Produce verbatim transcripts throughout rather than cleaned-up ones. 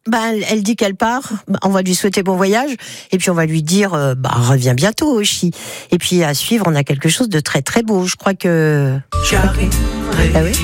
bah, elle, elle dit qu'elle part. Bah, on va lui souhaiter bon voyage. Et puis, on va lui dire, euh, bah, reviens bientôt, Oshi. Et puis, à suivre, on a quelque chose de très, très beau. Je crois que... Je crois que... Ah oui.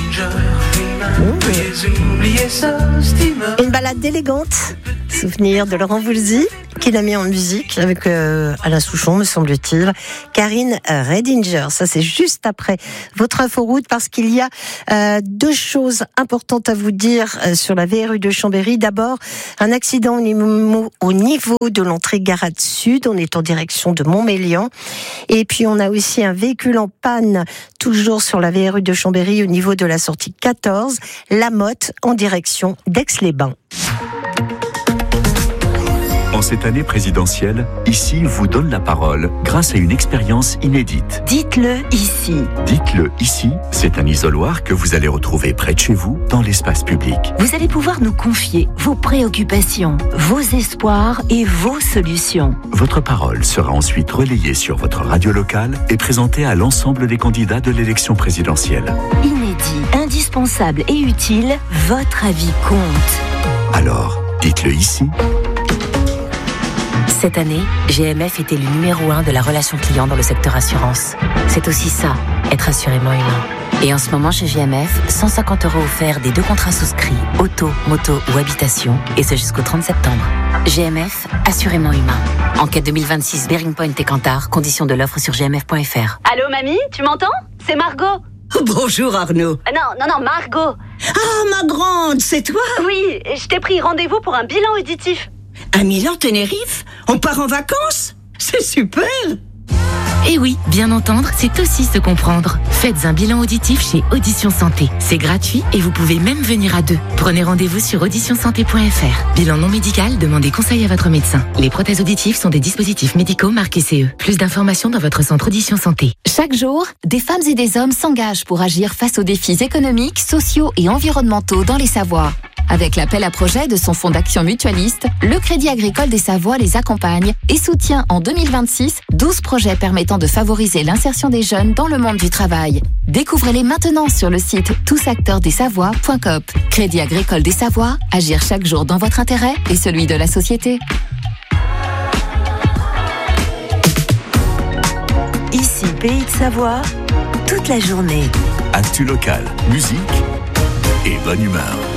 Une balade élégante, souvenir de Laurent Voulzy, qui l'a mis en musique avec euh, Alain Souchon, me semble-t-il. Karine Redinger, ça c'est juste après votre inforoute, parce qu'il y a euh, deux choses importantes à vous dire euh, sur la V R U de Chambéry. D'abord, un accident au niveau, au niveau de l'entrée Garade Sud, on est en direction de Montmélian. Et puis on a aussi un véhicule en panne, toujours sur la V R U de Chambéry, au niveau de la sortie quatorze, La Motte, en direction d'Aix-les-Bains. En cette année présidentielle, Ici vous donne la parole grâce à une expérience inédite. Dites-le ici. Dites-le ici, c'est un isoloir que vous allez retrouver près de chez vous, dans l'espace public. Vous allez pouvoir nous confier vos préoccupations, vos espoirs et vos solutions. Votre parole sera ensuite relayée sur votre radio locale et présentée à l'ensemble des candidats de l'élection présidentielle. Inédit, indispensable et utile, votre avis compte. Alors, dites-le ici. Cette année, G M F était le numéro un de la relation client dans le secteur assurance. C'est aussi ça, être assurément humain. Et en ce moment, chez G M F, cent cinquante euros offerts des deux contrats souscrits, auto, moto ou habitation, et ce jusqu'au trente septembre. G M F, assurément humain. Enquête deux mille vingt-six, Bearing Point et Kantar, conditions de l'offre sur g m f point f r. Allô, mamie, tu m'entends? C'est Margot. Bonjour Arnaud. Euh, non, non, non, Margot. Ah, ma grande, c'est toi? Oui, je t'ai pris rendez-vous pour un bilan auditif. À Milan, Tenerife? On part en vacances? C'est super! Et oui, bien entendre, c'est aussi se comprendre. Faites un bilan auditif chez Audition Santé. C'est gratuit et vous pouvez même venir à deux. Prenez rendez-vous sur audition santé point f r. Bilan non médical, demandez conseil à votre médecin. Les prothèses auditives sont des dispositifs médicaux marqués C E. Plus d'informations dans votre centre Audition Santé. Chaque jour, des femmes et des hommes s'engagent pour agir face aux défis économiques, sociaux et environnementaux dans les Savoies. Avec l'appel à projet de son fonds d'action mutualiste, le Crédit Agricole des Savoies les accompagne et soutient en deux mille vingt-six douze projets permettant de favoriser l'insertion des jeunes dans le monde du travail. Découvrez-les maintenant sur le site tous acteurs des savoies point com. Crédit Agricole des Savoies, agir chaque jour dans votre intérêt et celui de la société. Ici, Pays de Savoie, toute la journée. Actu local, musique et bonne humeur.